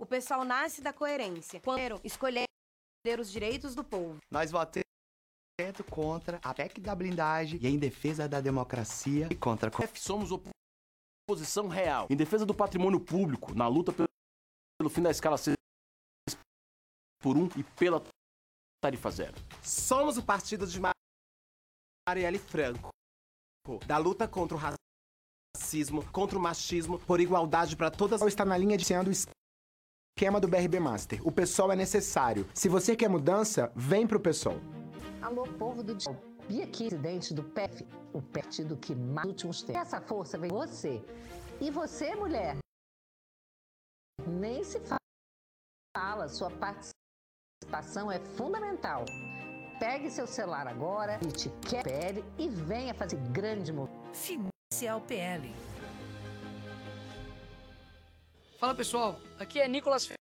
pessoal nasce da coerência. Quando escolher os direitos do povo. Nós votamos contra a PEC da blindagem e em defesa da democracia e contra... Somos oposição real, em defesa do patrimônio público, na luta pelo fim da escala 6 por 1 e pela tarifa zero. Somos o partido de Marielle Franco, da luta contra o racismo, contra o machismo, por igualdade para todas... Está na linha de sendo o esquema do BRB Master. O PSOL é necessário. Se você quer mudança, vem pro PSOL. Alô, povo do dia. Bia aqui, presidente do PEF, o partido que mais últimos tempos. Essa força vem de você. E você, mulher, nem se fala, sua participação é fundamental. Pegue seu celular agora, PL e venha fazer grande movimento. Financiar o PL. Fala pessoal, aqui é Nicolas